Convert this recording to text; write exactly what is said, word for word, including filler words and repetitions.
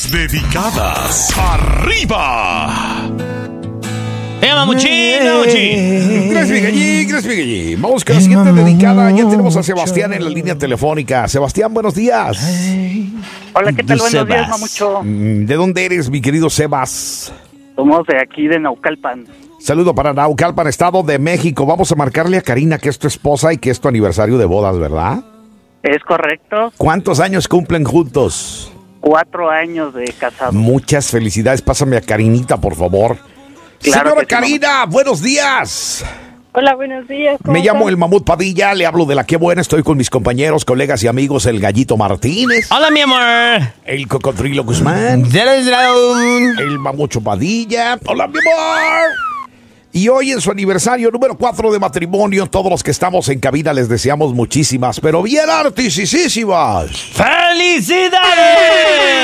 Dedicadas arriba. ¡Eh, mamuchín, mamuchín! Gracias, Miguelín, gracias, Miguelín. Vamos con la siguiente dedicada. Ya tenemos a Sebastián en la línea telefónica. Sebastián, buenos días. Hola, ¿qué tal? De Buenos Sebas. días, mamucho. Mm, ¿De dónde eres, mi querido Sebas? Somos de aquí, de Naucalpan. Saludo para Naucalpan, Estado de México. Vamos a marcarle a Karina que es tu esposa y que es tu aniversario de bodas, ¿verdad? ¿Es correcto? ¿Cuántos años cumplen juntos? Cuatro años de casado. Muchas felicidades. Pásame a Karinita, por favor. Claro Señora que sí, Karina, buenos días. Hola, buenos días. ¿cómo Me llamo están? el Mamut Padilla, le hablo de La Qué Buena. Estoy con mis compañeros, colegas y amigos, el Gallito Martínez, ¡Hola, mi amor! el Cocodrilo Guzmán, el Mamucho Padilla. ¡Hola, mi amor! Y hoy en su aniversario número cuatro de matrimonio, todos los que estamos en cabina les deseamos muchísimas, pero bien artisísimas ¡Felicidades!